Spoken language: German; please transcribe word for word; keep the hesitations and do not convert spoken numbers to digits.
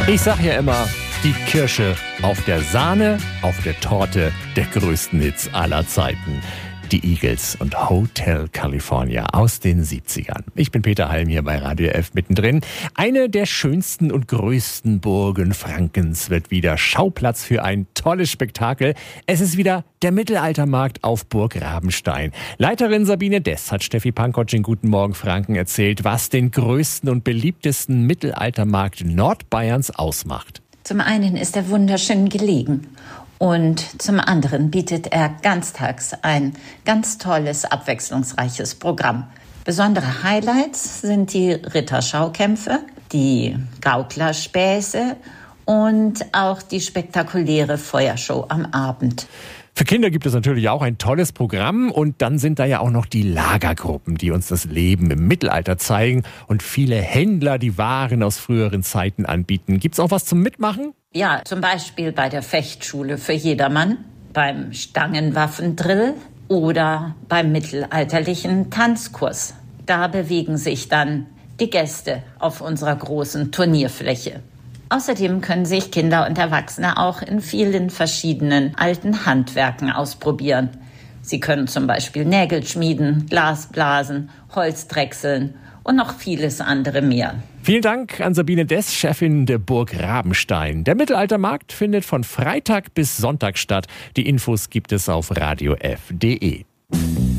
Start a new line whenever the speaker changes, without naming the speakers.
Ich sag ja immer, die Kirsche auf der Sahne, auf der Torte der größten Hits aller Zeiten. Die Eagles und Hotel California aus den siebzigern. Ich bin Peter Halm hier bei Radio F mittendrin. Eine der schönsten und größten Burgen Frankens wird wieder Schauplatz für ein tolles Spektakel. Es ist wieder der Mittelaltermarkt auf Burg Rabenstein. Leiterin Sabine Dess hat Steffi Pankotsch in Guten Morgen Franken erzählt, was den größten und beliebtesten Mittelaltermarkt Nordbayerns ausmacht.
Zum einen ist er wunderschön gelegen. Und zum anderen bietet er ganztags ein ganz tolles, abwechslungsreiches Programm. Besondere Highlights sind die Ritterschaukämpfe, die Gauklerspäße und auch die spektakuläre Feuershow am Abend.
Für Kinder gibt es natürlich auch ein tolles Programm und dann sind da ja auch noch die Lagergruppen, die uns das Leben im Mittelalter zeigen und viele Händler, die Waren aus früheren Zeiten anbieten. Gibt's auch was zum Mitmachen?
Ja, zum Beispiel bei der Fechtschule für jedermann, beim Stangenwaffendrill oder beim mittelalterlichen Tanzkurs. Da bewegen sich dann die Gäste auf unserer großen Turnierfläche. Außerdem können sich Kinder und Erwachsene auch in vielen verschiedenen alten Handwerken ausprobieren. Sie können zum Beispiel Nägel schmieden, Glas blasen, Holz drechseln und noch vieles andere mehr.
Vielen Dank an Sabine Dess, Chefin der Burg Rabenstein. Der Mittelaltermarkt findet von Freitag bis Sonntag statt. Die Infos gibt es auf radio f punkt de.